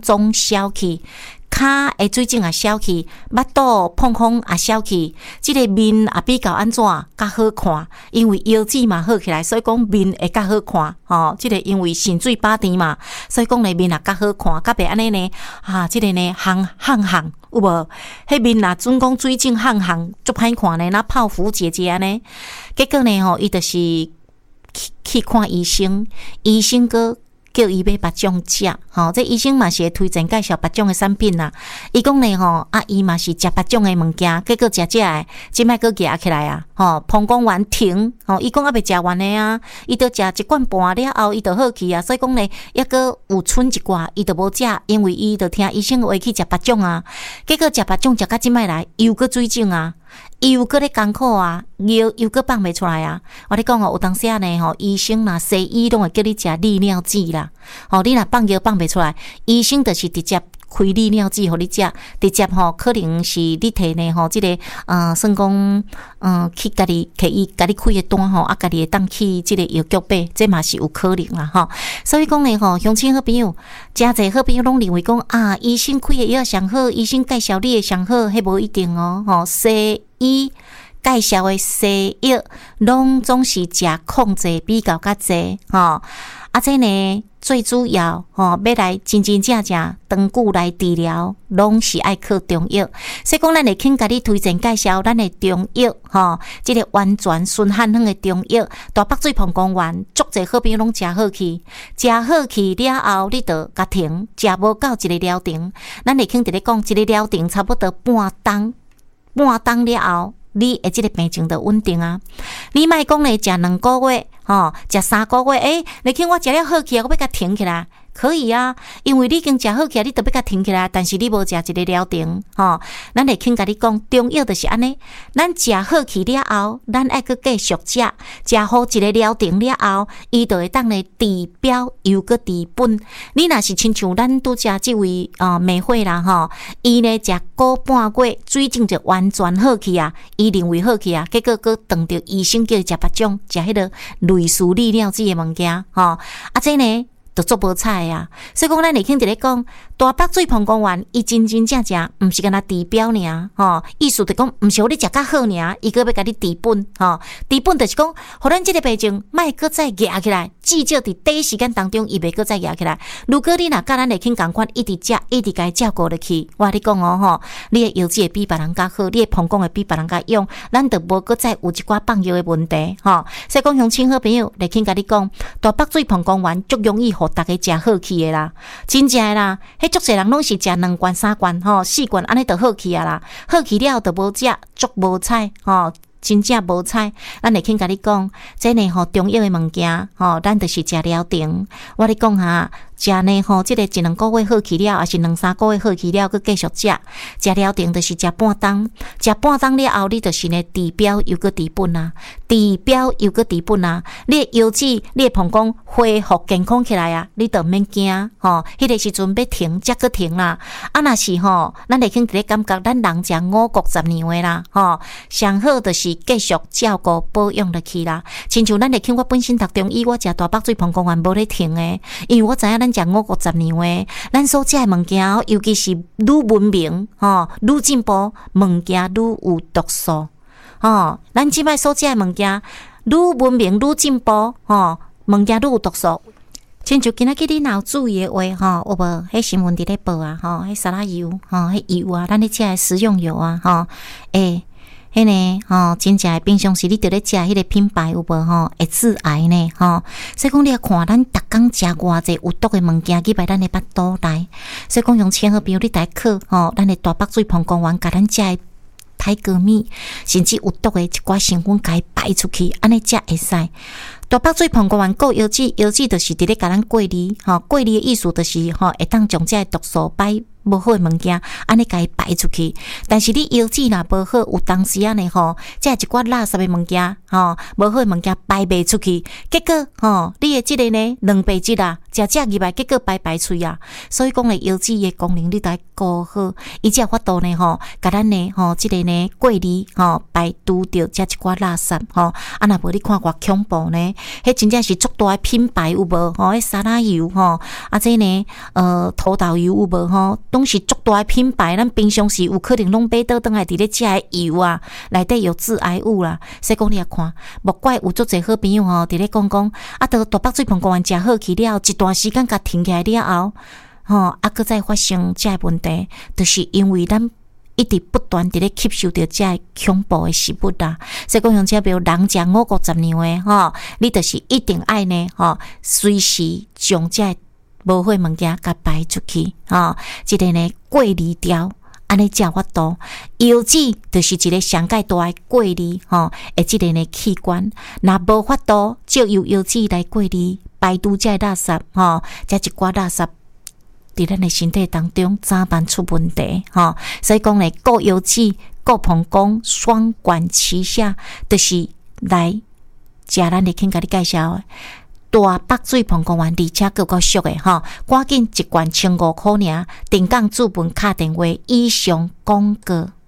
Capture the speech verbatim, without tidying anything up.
总消去。骹的水肿也消去，腹肚碰空也消去，即个面也比较安怎较好看，因为腰子嘛好起来，所以讲面会较好看。吼，即个因为肾水饱甜嘛，所以讲咧面也较好看，较袂安尼呢。啊，即个呢烘烘烘有无？迄面若准讲水肿烘烘足歹看呢，那泡芙姐姐安尼。结果呢吼，伊就是去去看医生，医生个。叫伊买别种食，吼，这医生嘛是会推荐介绍别种的产品啦。伊讲呢，吼，啊，伊嘛是食别种的物件，结果食食的，即摆佫夹起来啊，吼，膀胱丸停，吼，伊讲还袂食完的啊，伊着食一罐半了后，伊着好去啊，所以讲呢，抑佫有剩一寡，伊着无食，因为伊着听医生话去食别种啊，结果食别种食到即摆来，又佫水肿啊。又搁咧艰苦啊，药又搁放袂出来啊！我咧讲哦，有当时啊呢吼，医生啦、西医拢会叫你食利尿剂啦。吼，你若放药放袂出来，医生就是直接开利尿剂互你食，直接吼可能是你摕呢吼，即、这个呃，算讲嗯，去家己摕伊家己开诶单吼，啊，家己会当去即个药局买，这嘛是有可能啦吼。所以讲呢吼，乡亲好朋友，诚侪好朋友拢认为讲啊，医生开诶药上好，医生介绍你诶上好，迄无一定哦，吼西。伊介绍的西药，拢总是食控制比较较济吼。啊，这呢最主要吼，要来真真正正长久来治疗，拢是爱靠中药。所以讲，咱会肯甲你推荐介绍咱的中药吼，即、这个完全纯汉方的中药，大北水膀胱丸，足侪好朋友拢食好去，食好去了后，你着甲停，食无到一个疗程，咱会肯伫咧讲一个疗程差不多半冬。半冬了后，你的即个病情就稳定啊！你莫讲咧，食两个月，吼，食三个月，诶、欸，你看我食了好起啊，我要甲停起来。可以啊，因为你已经食好起来，你特别甲停起来，但是你无食一个疗程，吼，咱会肯甲你讲，中药就是安尼，咱食好起了后，咱爱去继续食，食好一个疗程了后，伊就会当咧治标又个治本。你若是亲像咱拄食即位啊美惠啦，吼，伊呢食个半月，水肿就完全好起啊，伊认为好起啊，结果佫当着医生叫伊食别种，食迄个类似利尿剂的物件，吼，啊这呢。就做无彩啊，所以讲咱会肯伫咧讲大北水膀胱丸，伊真真正正毋是干那治标尔，吼，意思就讲毋是互你食较好尔，伊个要甲你治本，吼，治本就是讲，互咱即个病情莫搁再压起来，至少伫第一时间当中，伊袂搁再压起来。如果你若甲咱会肯共款，一直食，一直甲伊照顾落去，我甲你讲哦，吼，你的腰子会比别人较好，你的膀胱会比别人较勇，咱就无搁再有一寡放药的问题，吼。所以讲，乡亲好朋友，会肯甲你讲，大北水膀胱丸足容易。互大家食好去的啦，真正的啦，迄足侪人拢是食两罐、三罐、吼四罐，安尼就好去啊啦，好去了就无食，足无彩，吼。真正无彩，咱会肯甲你讲，这呢吼中药的物件，吼，咱就是食疗程。我咧讲哈，食呢吼，即、这个一两个月好去了，还是两三个月好去了，佮继续食。食疗程就是食半冬，食半冬了后，你就是呢治标又佮治本啊，治标又佮治本啊。你的腰子、你的膀胱恢复健康起来啊，你就免惊吼。迄、那个时阵要停，则佮停啦。啊，若是吼，咱会肯伫咧感觉，咱人食五谷十年话啦，吼，上好就是。继续照顾保养落去啦，亲像咱会听我本身读中医，我食大北水膀胱丸无咧停诶，因为我知影咱食五谷十年话，咱所食诶物件，尤其是愈文明吼，愈进步，物件愈有毒素吼，咱即摆所食诶物件，愈文明愈进步吼，物件愈有毒素。亲像今仔日你若有注意诶话吼，有无？迄新闻伫咧报啊吼，迄沙拉油吼，迄油啊，咱咧食诶食用油啊吼，诶。迄呢，吼，真正平常时你伫咧食迄个品牌有无吼？会致癌呢，吼。所以讲你要看咱逐工食偌济有毒诶物件入来咱诶腹肚内，所以讲用千好朋友你来考吼，咱诶大北水膀胱丸，甲咱食诶泰戈米，甚至有毒诶一寡成分，甲伊排出去，安尼才会使。大北水膀胱丸顾腰子，腰子就是伫咧甲咱过滤，吼，过滤诶意思就是吼，会当将这毒素排。无好诶物件，安尼甲伊排出去。但是你腰子若无好，有当时啊呢吼，即一寡垃圾诶物件，吼，无好诶物件排袂出去，结果吼，你诶即个呢，两辈子啊， 食食入来，结果排排喙啊。所以讲咧，腰子诶功能你得顾好，伊才有法度呢吼，甲咱呢吼，即、这个呢过滤吼排除掉遮一寡垃圾吼。啊，若无你看偌恐怖呢？迄真正是足大诶品牌有无？吼，迄沙拉油吼，啊，这呢呃土豆油有无？吼，拢是足大诶品牌。咱平常时有可能拢买倒转来伫咧食诶油啊，内底有致癌物啦。所以讲你也看，莫怪有足侪好朋友吼，伫咧讲讲，啊，到大北水盆公园食好去了，一段时间甲停起来了后，吼，啊，搁再发生遮问题，就是因为咱一直不断伫咧吸收着遮恐怖诶食物啦。所以讲像遮比如人食五谷杂粮诶，吼，你就是一定爱呢，吼，随时将遮无好物件甲排出去，吼，即个呢过滤掉。安尼才有法度，腰子就是一个上界大诶过滤吼，诶，即个呢器官，若无法度就由腰子来过滤排除遮垃圾吼，遮一寡垃圾伫咱诶身体当中早晚出问题吼，所以讲呢，顾腰子、顾膀胱双管齐下，就是来食咱咧肯甲你介绍诶。大北水盆公园，而且佫够俗诶吼，赶紧一罐千五箍尔，定岗资本敲电话以上广告。